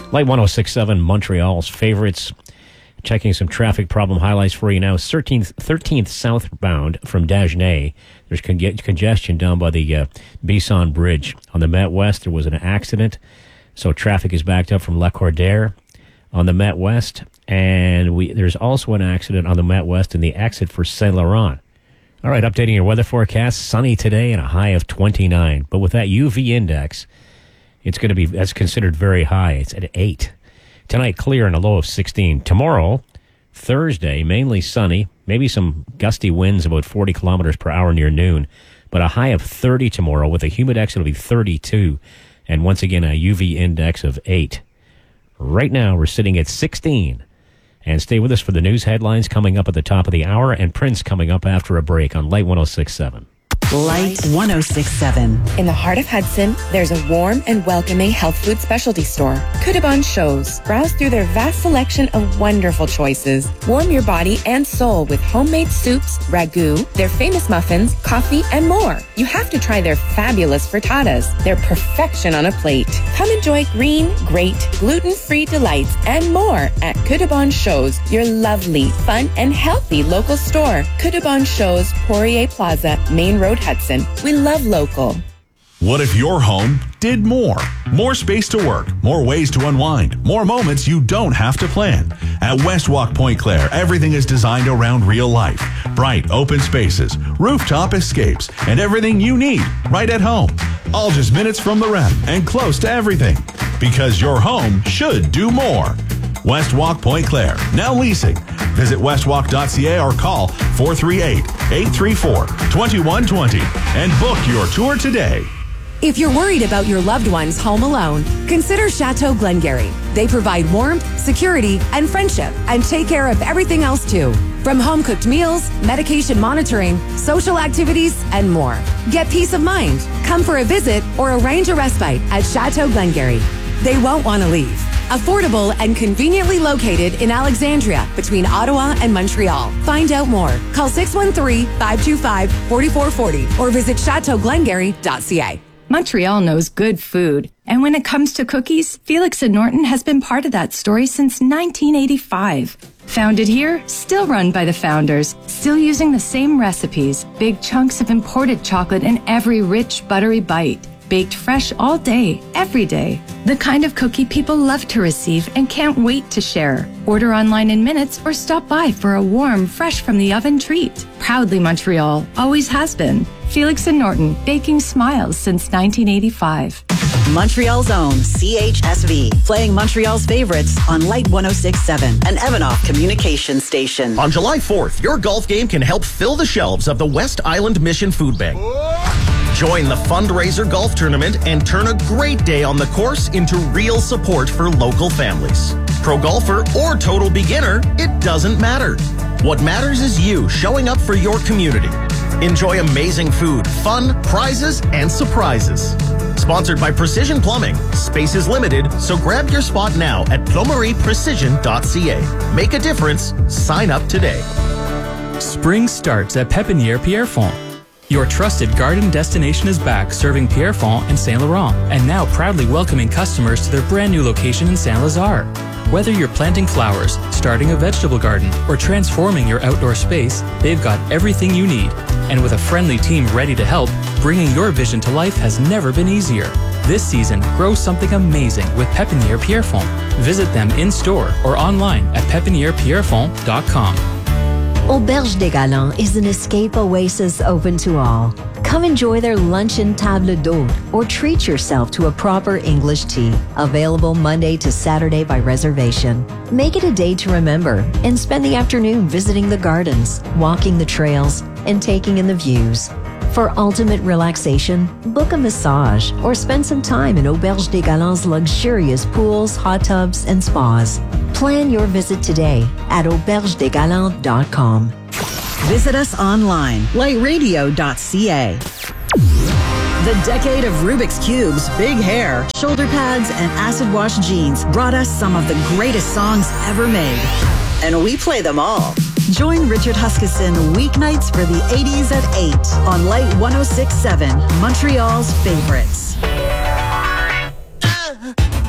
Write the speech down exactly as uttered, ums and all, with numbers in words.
Light one oh six point seven, Montreal's favorites. Checking some traffic problem highlights for you now. thirteenth, thirteenth southbound from Dagenais. There's con- congestion down by the uh, Bisson Bridge. On the Met West, there was an accident, so traffic is backed up from Lacordaire on the Met West. And we there's also an accident on the Met West in the exit for Saint Laurent. All right, updating your weather forecast. Sunny today and a high of twenty-nine. But with that U V index, it's going to be, that's considered very high. It's at eight. Tonight, clear and a low of sixteen. Tomorrow, Thursday, mainly sunny. Maybe some gusty winds about forty kilometers per hour near noon. But a high of thirty tomorrow with a humidex, it'll be thirty-two. And once again, a U V index of eight. Right now, we're sitting at sixteen. And stay with us for the news headlines coming up at the top of the hour, and Prince coming up after a break on Light one oh six point seven. Light one oh six point seven. In the heart of Hudson, there's a warm and welcoming health food specialty store, Kudabon Shows. Browse through their vast selection of wonderful choices. Warm your body and soul with homemade soups, ragu, their famous muffins, coffee, and more. You have to try their fabulous frittatas. They're perfection on a plate. Come enjoy green, great, gluten-free delights and more at Kudabon Shows, your lovely, fun, and healthy local store. Kudabon Shows, Poirier Plaza, Main Road, Hudson. We love local. What if your home did more? More space to work, more ways to unwind, more moments you don't have to plan. At Westwalk Point Claire, everything is designed around real life. Bright, open spaces, rooftop escapes, and everything you need right at home. All just minutes from the ref and close to everything. Because your home should do more. Westwalk Point Claire, now leasing. Visit westwalk dot c a or call four three eight, eight three four, two one two zero and book your tour today. If you're worried about your loved ones home alone, consider Chateau Glengarry. They provide warmth, security, and friendship, and take care of everything else too. From home-cooked meals, medication monitoring, social activities, and more. Get peace of mind. Come for a visit or arrange a respite at Chateau Glengarry. They won't want to leave. Affordable and conveniently located in Alexandria between Ottawa and Montreal. Find out more. Call six one three, five two five, four four four zero or visit chateau glengarry dot c a. Montreal knows good food. And when it comes to cookies, Felix and Norton has been part of that story since nineteen eighty-five. Founded here, still run by the founders, still using the same recipes, big chunks of imported chocolate in every rich, buttery bite. Baked fresh all day, every day. The kind of cookie people love to receive and can't wait to share. Order online in minutes or stop by for a warm, fresh from the oven treat. Proudly Montreal, always has been. Felix and Norton, baking smiles since nineteen eighty-five. Montreal's own C H S V, playing Montreal's favorites on Light one oh six point seven, an Evanoff communication station. On July fourth, your golf game can help fill the shelves of the West Island Mission Food Bank. Join the fundraiser golf tournament and turn a great day on the course into real support for local families. Pro golfer or total beginner, it doesn't matter. What matters is you showing up for your community. Enjoy amazing food, fun, prizes, and surprises. Sponsored by Precision Plumbing. Space is limited, so grab your spot now at plumerie precision dot c a. Make a difference. Sign up today. Spring starts at Pépinière Pierrefonds. Your trusted garden destination is back, serving Pierrefonds and Saint Laurent, and now proudly welcoming customers to their brand new location in Saint-Lazare. Whether you're planting flowers, starting a vegetable garden, or transforming your outdoor space, they've got everything you need. And with a friendly team ready to help, bringing your vision to life has never been easier. This season, grow something amazing with Pépinière Pierrefonds. Visit them in-store or online at pépinière pierrefonds dot com. Auberge des Galants is an escape oasis open to all. Come enjoy their luncheon table d'hôte or treat yourself to a proper English tea. Available Monday to Saturday by reservation. Make it a day to remember and spend the afternoon visiting the gardens, walking the trails, and taking in the views. For ultimate relaxation, book a massage or spend some time in Auberge des Galants' luxurious pools, hot tubs, and spas. Plan your visit today at auberge des galants dot com. Visit us online, light radio dot c a. The decade of Rubik's Cubes, big hair, shoulder pads, and acid wash jeans brought us some of the greatest songs ever made. And we play them all. Join Richard Huskisson weeknights for the eighties at eight on Light one oh six point seven, Montreal's favorites.